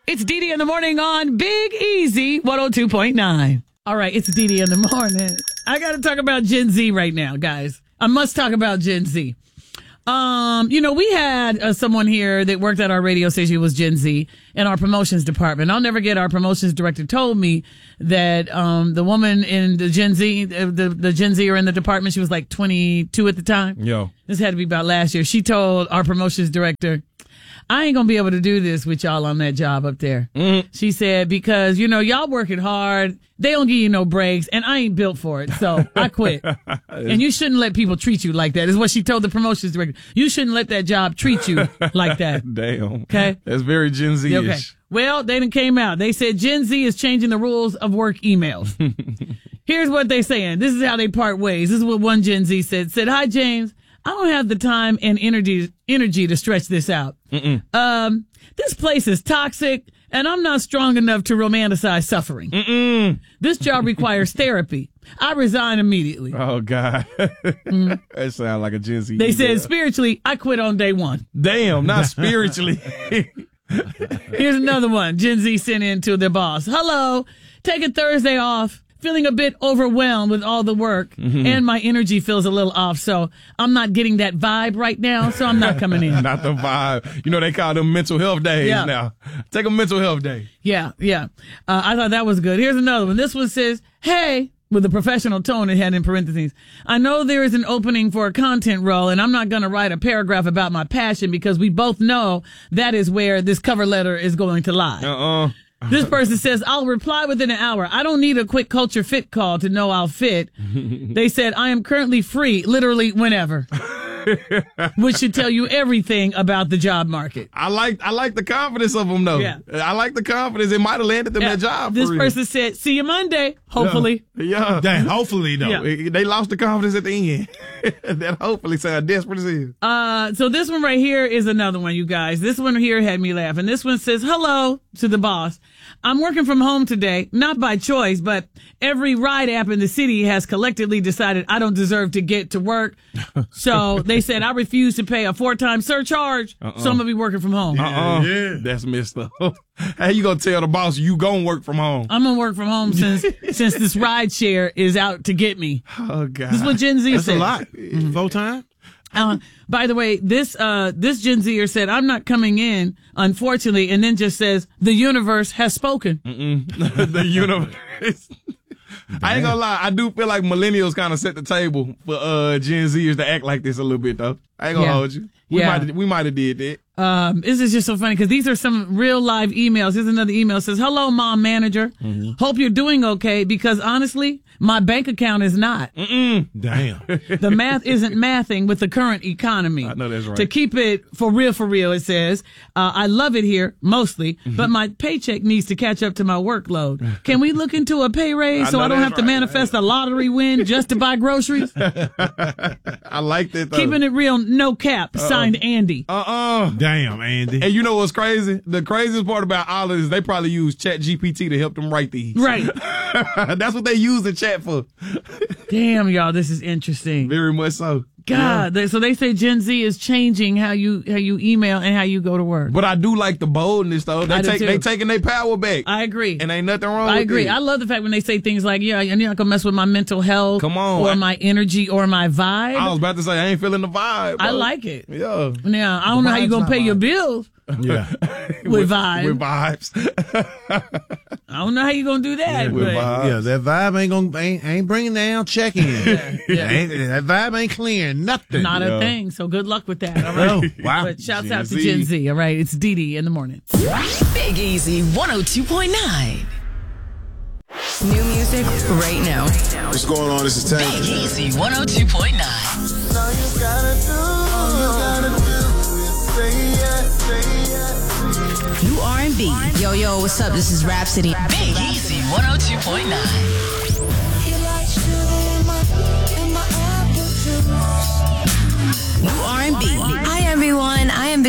It's DD in the morning on Big Easy 102.9. All right, it's DD in the morning. I got to talk about Gen Z right now, guys. I must talk about Gen Z. We had someone here that worked at our radio station who was Gen Z in our promotions department. I'll never forget, our promotions director told me that the woman in the Gen Z, the Gen Zer in the department, she was like 22 at the time. Yo. This had to be about last year. She told our promotions director, I ain't going to be able to do this with y'all on that job up there. Mm-hmm. She said, because, y'all working hard. They don't give you no breaks, and I ain't built for it, so I quit. And you shouldn't let people treat you like that, is what she told the promotions director. You shouldn't let that job treat you like that. Damn. Okay? That's very Gen Z-ish. Okay. Well, they done came out. They said Gen Z is changing the rules of work emails. Here's what they saying. This is how they part ways. This is what one Gen Z said. Said, hi, James. I don't have the time and energy to stretch this out. This place is toxic, and I'm not strong enough to romanticize suffering. This job requires therapy. I resign immediately. Oh, God. That sounds like a Gen Z. They said, spiritually, I quit on day one. Damn, not spiritually. Here's another one. Gen Z sent in to their boss. Hello, taking Thursday off. Feeling a bit overwhelmed with all the work, and my energy feels a little off, so I'm not getting that vibe right now, so I'm not coming in. Not the vibe. They call them mental health days now. Take a mental health day. Yeah. I thought that was good. Here's another one. This one says, hey, with a professional tone it had in parentheses, I know there is an opening for a content role, and I'm not going to write a paragraph about my passion because we both know that is where this cover letter is going to lie. This person says, I'll reply within an hour. I don't need a quick culture fit call to know I'll fit. They said, I am currently free, literally whenever. Which should tell you everything about the job market. I like the confidence of them, though. Yeah. I like the confidence. It might have landed them that job. This person said, see you Monday, hopefully. Yeah. Dang, hopefully, though. Yeah. They lost the confidence at the end. That hopefully sound desperate as hell. So this one right here is another one, you guys. This one here had me laughing. This one says, hello to the boss. I'm working from home today, not by choice, but every ride app in the city has collectively decided I don't deserve to get to work. So they said I refuse to pay a 4-time surcharge, so I'm going to be working from home. Yeah. That's messed up. How you going to tell the boss you going to work from home? I'm going to work from home since this ride share is out to get me. Oh, God. This is what Gen Z That's says. a lot. 4-time? By the way, this Gen Zer said, I'm not coming in, unfortunately, and then just says, the universe has spoken. The universe. I ain't gonna lie, I do feel like millennials kind of set the table for Gen Zers to act like this a little bit, though. I ain't gonna hold you. We might have did that. This is just so funny because these are some real live emails. Here's another email that says, hello, mom manager. Hope you're doing okay because honestly, my bank account is not. Damn. The math isn't mathing with the current economy. I know that's right. To keep it for real, it says, I love it here, mostly, but my paycheck needs to catch up to my workload. Can we look into a pay raise so I don't have to manifest a lottery win just to buy groceries? I like that, though. Keeping it real, no cap, signed Andy. Damn, Andy. And you know what's crazy? The craziest part about all of this, they probably use ChatGPT to help them write these. Right. That's what they use the chat for. Damn, y'all, this is interesting. Very much so. God, so they say Gen Z is changing how you email and how you go to work. But I do like the boldness, though. They taking their power back. I agree. And ain't nothing wrong with it. I agree. I love the fact when they say things like, yeah, you're not going to mess with my mental health. Come on. Or my energy or my vibe. I was about to say, I ain't feeling the vibe, bro. I like it. Yeah. Now, I don't know how you're going to pay your bills. Yeah. with vibes. With vibes. I don't know how you're going to do that. With but vibes. Yeah, that vibe ain't bringing down check-in. That vibe ain't clearing nothing. Not a thing. So good luck with that. All right. Oh, wow. But shouts out to Gen Z. All right. It's DD in the morning. Big Easy 102.9. New music right now. What's going on? This is Tank. Big Easy 102.9. New R&B. Yo, what's up? This is Rhapsody. Big Easy 102.9. New R&B. Hi, everyone. I am